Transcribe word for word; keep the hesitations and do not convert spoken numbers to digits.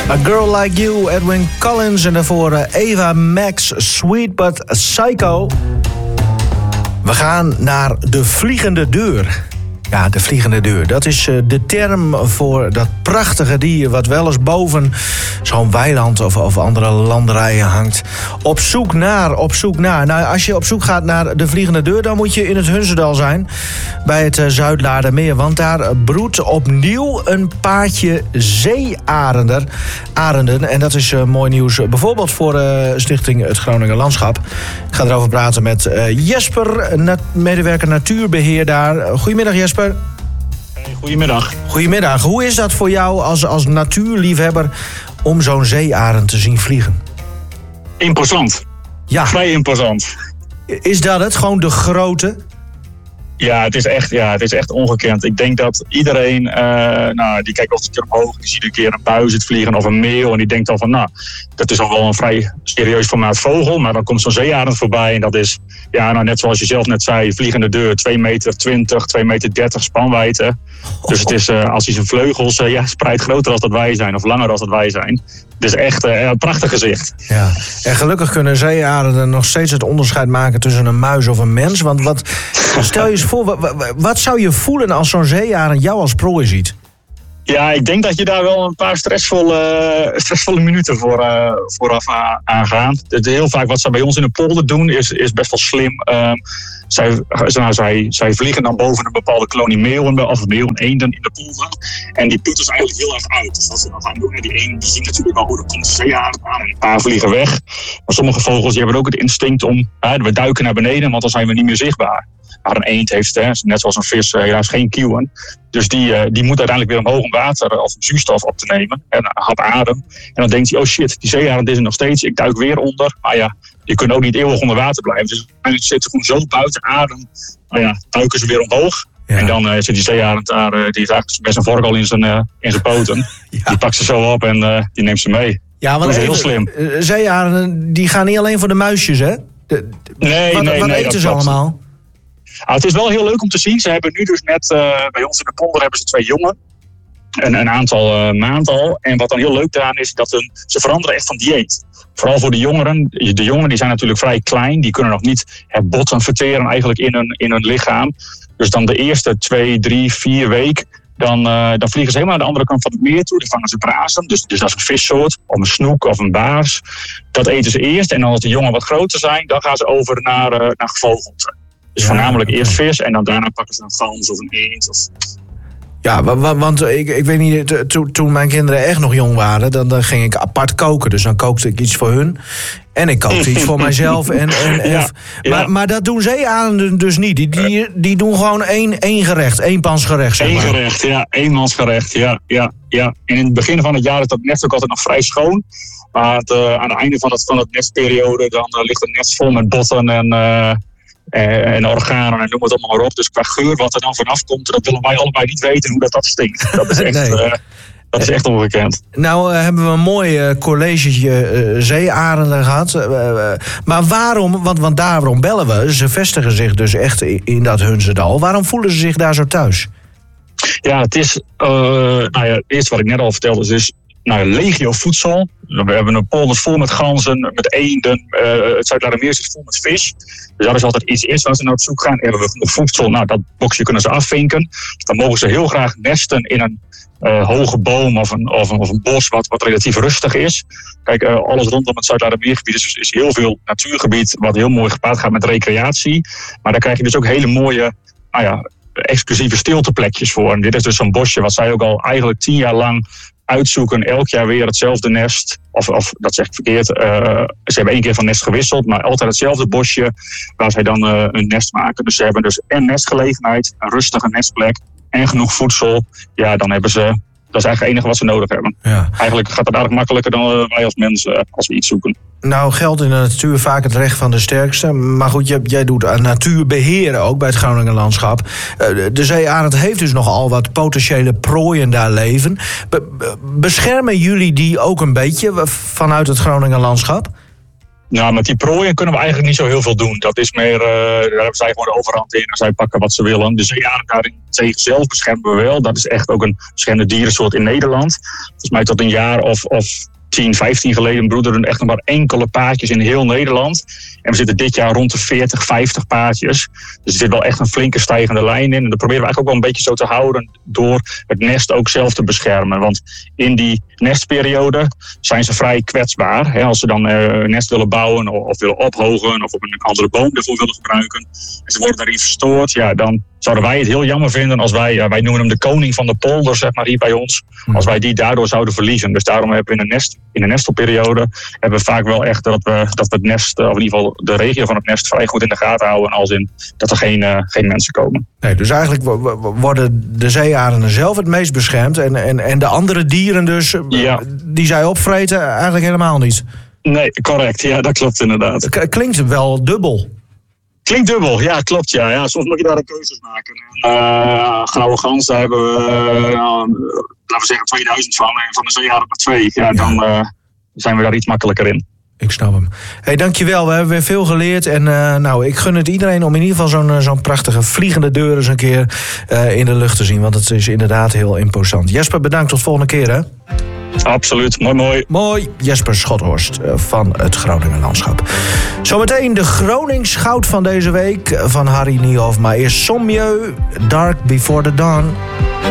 A Girl Like You, Edwin Collins. En daarvoor Eva Max, Sweet But Psycho. We gaan naar de vliegende deur. Ja, de vliegende deur. Dat is de term voor dat prachtige dier wat wel eens boven zo'n weiland of, of andere landerijen hangt. Op zoek naar, op zoek naar. Nou, als je op zoek gaat naar de vliegende deur, dan moet je in het Hunzendal zijn. Bij het Zuidlaardermeer. Want daar broedt opnieuw een paardje zeearender. Arenden. En dat is uh, mooi nieuws. Bijvoorbeeld voor uh, Stichting Het Groninger Landschap. Ik ga erover praten met uh, Jesper, nat- medewerker natuurbeheer daar. Goedemiddag Jesper. Hey, goedemiddag. Goedemiddag. Hoe is dat voor jou als, als natuurliefhebber om zo'n zeearend te zien vliegen? Imposant. Ja. Vrij imposant. Is dat het? Gewoon de grote? Ja, het is echt, ja, het is echt ongekend. Ik denk dat iedereen, uh, nou, die kijkt of een keer omhoog, die ziet een keer een buizerd vliegen of een meeuw en die denkt dan van, nou, dat is al wel een vrij serieus formaat vogel, maar dan komt zo'n zeearend voorbij en dat is, ja, nou, net zoals je zelf net zei, vliegende deur, twee meter twintig, twee meter dertig spanwijdte. Dus het is, uh, als hij zijn vleugels uh, ja, spreidt groter als dat wij zijn of langer als dat wij zijn. Het is echt uh, een prachtig gezicht. Ja, en gelukkig kunnen zeearenden nog steeds het onderscheid maken tussen een muis of een mens. Want wat, stel je eens voor, wat, wat zou je voelen als zo'n zeearend jou als prooi ziet? Ja, ik denk dat je daar wel een paar stressvolle, stressvolle minuten voor, uh, vooraf aangaan. Heel vaak wat ze bij ons in de polder doen is, is best wel slim. Uh, zij, nou, zij, zij vliegen dan boven een bepaalde kolonie meeuwen of meeuwen eenden in de polder. En die putten ze eigenlijk heel erg uit. Dus wat ze dan gaan doen, die eenden die zien natuurlijk wel hoe er komt de zeearend aan en een paar vliegen weg. Maar sommige vogels die hebben ook het instinct om, uh, we duiken naar beneden, want dan zijn we niet meer zichtbaar. Maar een eend heeft, hè, net zoals een vis, helaas geen kieuwen. Dus die, uh, die moet uiteindelijk weer omhoog om water of zuurstof op te nemen. En een hap adem. En dan denkt hij, oh shit, die zeearend is er nog steeds. Ik duik weer onder. Maar ja, die kunnen ook niet eeuwig onder water blijven. Dus uiteindelijk zit ze gewoon zo buiten adem. Nou ja, duiken ze weer omhoog. Ja. En dan uh, zit die zeearend daar, uh, die heeft eigenlijk best een vork al in zijn, uh, in zijn poten. Ja. Die pakt ze zo op en uh, die neemt ze mee. Ja, want dat is heel slim. Uh, zeearenden, die gaan niet alleen voor de muisjes, hè? De, nee, wat, nee, wat nee. eten ze allemaal? Ah, het is wel heel leuk om te zien. Ze hebben nu dus net, uh, bij ons in de polder hebben ze twee jongen. Een, een aantal uh, maanden al. En wat dan heel leuk daaraan is, dat hun, ze veranderen echt van dieet. Vooral voor de jongeren. De jongen die zijn natuurlijk vrij klein. Die kunnen nog niet het botten verteren eigenlijk in hun, in hun lichaam. Dus dan de eerste twee, drie, vier weken. Dan, uh, dan vliegen ze helemaal naar de andere kant van het meer toe. Dan vangen ze brazen. Dus, dus dat is een vissoort. Of een snoek of een baars. Dat eten ze eerst. En dan als de jongen wat groter zijn, dan gaan ze over naar, uh, naar gevogelte. Dus ja, voornamelijk eerst vis en dan daarna pakken ze een gans of een eend. Of... Ja, want, want ik, ik weet niet, to, toen mijn kinderen echt nog jong waren, dan, dan ging ik apart koken. Dus dan kookte ik iets voor hun en ik kookte iets voor mijzelf. En, en, en, ja, ja. Maar, maar dat doen zeearenden dus niet. Die, die, die doen gewoon één, één gerecht, éénpansgerecht. Zeg maar. Eén gerecht, ja. Eenmansgerecht, ja, ja, ja. En in het begin van het jaar is dat nest ook altijd nog vrij schoon. Maar het, uh, aan het einde van het, van het nestperiode, dan uh, ligt het nest vol met botten en... Uh, en organen en noem het allemaal maar op. Dus qua geur, wat er dan vanaf komt, dat willen wij allebei niet weten hoe dat, dat stinkt. Dat is echt, nee. uh, dat is echt ongekend. Nou uh, hebben we een mooi uh, collegetje uh, zeearenden gehad. Uh, uh, maar waarom, want, want daarom bellen we, ze vestigen zich dus echt in, in dat Hunzendal. Waarom voelen ze zich daar zo thuis? Ja, het is, uh, nou ja, het eerste wat ik net al vertelde, is dus nou, legio voedsel. We hebben een polder vol met ganzen, met eenden. Uh, het Zuidlaardermeer is vol met vis. Dus dat is altijd iets eerst waar ze naar op zoek gaan. Hebben we genoeg voedsel? Nou, dat boxje kunnen ze afvinken. Dan mogen ze heel graag nesten in een uh, hoge boom of een, of een, of een bos wat, wat relatief rustig is. Kijk, uh, alles rondom het Zuidlaardermeergebied is, is heel veel natuurgebied wat heel mooi gepaard gaat met recreatie. Maar daar krijg je dus ook hele mooie, nou ja, exclusieve stilteplekjes voor. En dit is dus zo'n bosje wat zij ook al eigenlijk tien jaar lang uitzoeken, elk jaar weer hetzelfde nest. Of, of dat zeg ik verkeerd, uh, ze hebben één keer van nest gewisseld, maar altijd hetzelfde bosje waar zij dan uh, een nest maken. Dus ze hebben dus en nestgelegenheid, een rustige nestplek en genoeg voedsel. Ja, dan hebben ze, dat is eigenlijk het enige wat ze nodig hebben. Ja. Eigenlijk gaat het eigenlijk makkelijker dan uh, wij als mensen uh, als we iets zoeken. Nou geldt in de natuur vaak het recht van de sterkste. Maar goed, jij, jij doet aan natuurbeheer ook bij het Groninger Landschap. Uh, de zeearend heeft dus nogal wat potentiële prooien daar leven. Be- beschermen jullie die ook een beetje vanuit het Groninger Landschap? Nou, met die prooien kunnen we eigenlijk niet zo heel veel doen. Dat is meer, uh, daar hebben zij gewoon de overhand in en zij pakken wat ze willen. De zeearend daarin tegen zelf beschermen we wel. Dat is echt ook een beschermde dierensoort in Nederland. Volgens mij tot een jaar of, of tien, vijftien geleden broederen echt nog maar enkele paardjes in heel Nederland. En we zitten dit jaar rond de veertig, vijftig paardjes. Dus er zit wel echt een flinke stijgende lijn in. En dat proberen we eigenlijk ook wel een beetje zo te houden door het nest ook zelf te beschermen. Want in die nestperiode zijn ze vrij kwetsbaar. Hè, als ze dan uh, een nest willen bouwen of, of willen ophogen of op een andere boom ervoor willen gebruiken. En ze worden daarin verstoord. Ja, dan zouden wij het heel jammer vinden als wij, uh, wij noemen hem de koning van de polder, zeg maar hier bij ons. Als wij die daardoor zouden verliezen. Dus daarom hebben we in de, nest, in de nestelperiode hebben we vaak wel echt dat we, dat we het nest, of in ieder geval de regio van het nest vrij goed in de gaten houden. Als in dat er geen, uh, geen mensen komen. Nee, dus eigenlijk worden de zeearenden zelf het meest beschermd. En, en, en de andere dieren dus, ja. die zij opvreten, eigenlijk helemaal niet. Nee, correct. Ja, dat klopt inderdaad. K- klinkt wel dubbel. Klinkt dubbel, ja, klopt. Ja. Ja, soms moet je daar de keuzes maken. Uh, Grauwe Gans, daar hebben we, uh, nou, laten we zeggen, tweeduizend van. En van de zeearend maar twee. Ja, ja. Dan uh, zijn we daar iets makkelijker in. Ik snap hem. Hey, dankjewel, we hebben weer veel geleerd. En uh, nou, ik gun het iedereen om in ieder geval zo'n, zo'n prachtige vliegende deur eens een keer uh, in de lucht te zien. Want het is inderdaad heel imposant. Jesper, bedankt. Tot volgende keer, hè? Absoluut, mooi mooi. Mooi, Jesper Schothorst van het Groninger Landschap. Zometeen de Gronings goud van deze week van Harry Niehoff. Maar eerst Sommieu, Dark Before the Dawn.